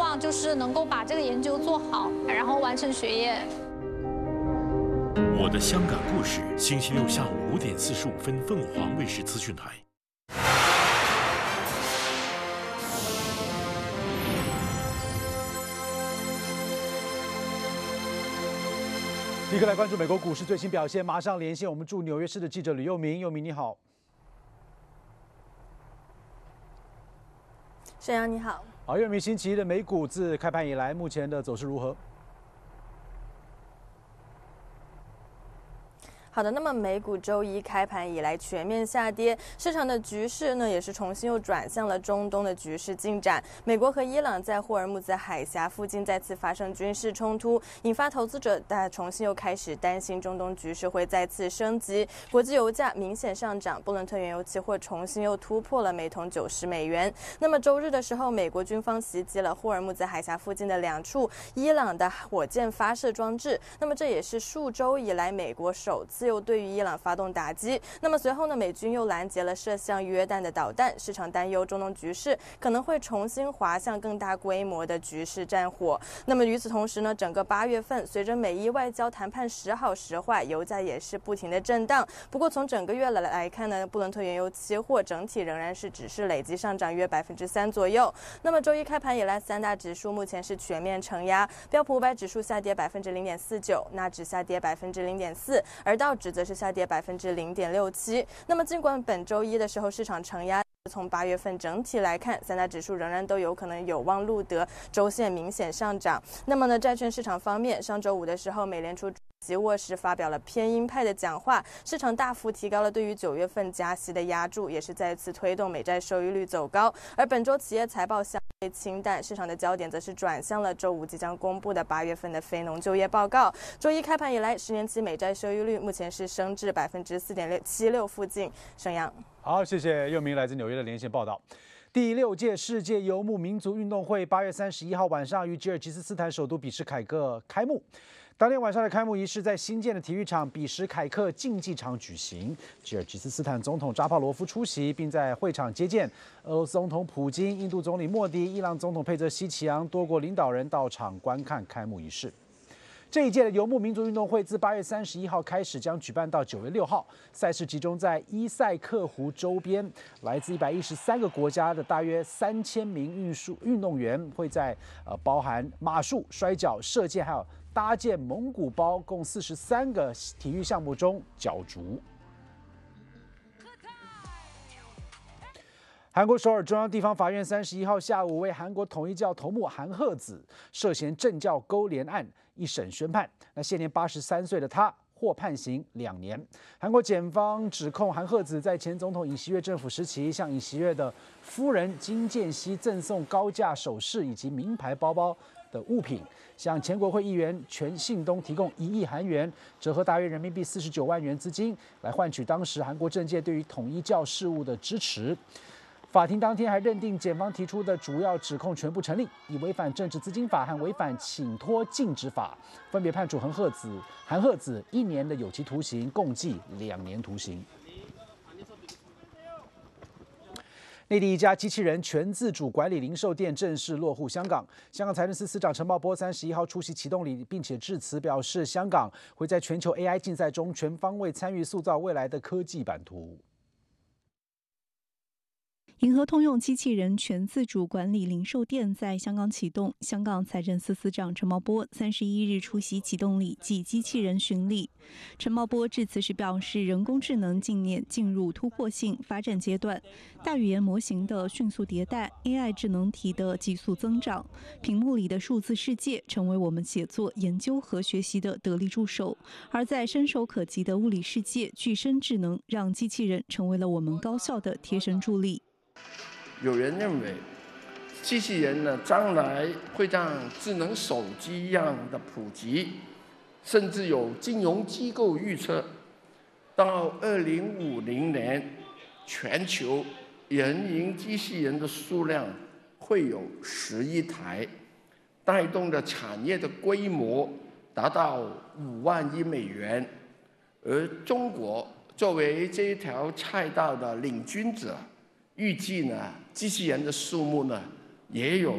望就是能够把这个研究做好，然后完成学业。 我的香港故事，星期六下午5点45分，凤凰卫视资讯台。 立刻来关注美国股市最新表现，马上连线我们驻纽约市的记者吕佑明。佑明你好。 沈阳你好。 好，佑明，星期一的美股自开盘以来，目前的走势如何？ 好的，那么美股周一开盘以来全面下跌，市场的局势呢也是重新又转向了中东的局势进展。美国和伊朗在霍尔木兹海峡附近再次发生军事冲突，引发投资者重新又开始担心中东局势会再次升级。国际油价明显上涨，布伦特原油期货重新又突破了每桶90美元。那么周日的时候，美国军方袭击了霍尔木兹海峡附近的2处伊朗的火箭发射装置，那么这也是数周以来美国首次又对于伊朗发动打击。那么随后呢，美军又拦截了射向约旦的导弹，市场担忧中东局势可能会重新滑向更大规模的局势战火。那么与此同时呢，整个8月份，随着美伊外交谈判时好时坏，油价也是不停的震荡。不过从整个月来看呢，布伦特原油期货整体仍然是只是累计上涨约3%左右。那么周一开盘以来，三大指数目前是全面承压，标普500指数下跌0.49%，纳指下跌0.4%，而道指则是下跌0.67%。那么尽管本周一的时候市场承压，从8月份整体来看，三大指数仍然都有可能有望录得周线明显上涨。那么呢，债券市场方面，上周五的时候，美联储其沃什发表了偏鹰派的讲话，市场大幅提高了对于9月份加息的押注，也是再次推动美债收益率走高。而本周企业财报相对清淡，市场的焦点则是转向了周五即将公布的8月份的非农就业报告。周一开盘以来，10年期美债收益率目前是升至4.76%附近。沈阳， 好，谢谢佑明来自纽约的连线报道。第6届世界游牧民族运动会8月31号晚上于吉尔吉斯斯坦首都比什凯克开幕。当天晚上的开幕仪式在新建的体育场比什凯克竞技场举行，吉尔吉斯斯坦总统扎帕罗夫出席，并在会场接见俄罗斯总统普京、印度总理莫迪、伊朗总统佩泽希奇扬多国领导人到场观看开幕仪式。这一届的游牧民族运动会自8月31号开始，将举办到9月6号。赛事集中在伊塞克湖周边，来自113个国家的大约3000名运动员会在包含马术、摔跤、射箭还有搭建蒙古包共43个体育项目中角逐。韩国首尔中央地方法院31号下午为韩国统一教头目韩鹤子涉嫌政教勾连案一审宣判，那现年83岁的他获判刑2年。韩国检方指控韩鹤子在前总统尹锡悦政府时期，向尹锡悦的夫人金建熙赠送高价首饰以及名牌包包的物品，向前国会议员全信东提供1亿韩元，折合大约人民币49万元资金，来换取当时韩国政界对于统一教事务的支持。法庭当天还认定检方提出的主要指控全部成立，以违反政治资金法和违反请托禁止法，分别判处韩鹤子1年的有期徒刑，共计2年徒刑。内地一家机器人全自主管理零售店正式落户香港。香港财政司司长陈茂波31号出席启动礼，并且致辞表示，香港会在全球 AI 竞赛中全方位参与，塑造未来的科技版图。 银河通用机器人全自主管理零售店在香港启动，香港财政司司长陈茂波31日出席启动礼暨机器人巡礼。陈茂波致辞时表示，人工智能近年进入突破性发展阶段，大语言模型的迅速迭代 ，AI 智能体的急速增长，屏幕里的数字世界成为我们写作、研究和学习的得力助手，而在伸手可及的物理世界，具身智能让机器人成为了我们高效的贴身助力。 有人认为，机器人呢将来会像智能手机一样的普及，甚至有金融机构预测，到2050年，全球人形机器人的数量会有10亿台，带动的产业的规模达到5万亿美元，而中国作为这一条赛道的领军者。预计呢，机器人的数目呢也有